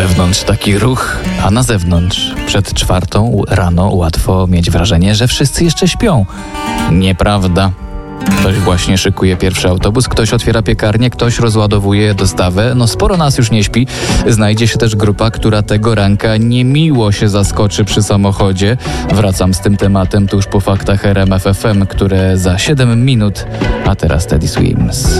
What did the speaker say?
Wewnątrz taki ruch, a na zewnątrz przed 4 rano łatwo mieć wrażenie, że wszyscy jeszcze śpią. Nieprawda. Ktoś właśnie szykuje pierwszy autobus, ktoś otwiera piekarnię, ktoś rozładowuje dostawę. Sporo nas już nie śpi. Znajdzie się też grupa, która tego ranka niemiło się zaskoczy przy samochodzie. Wracam z tym tematem tuż po faktach RMF FM, które za 7 minut. A teraz Teddy Swims.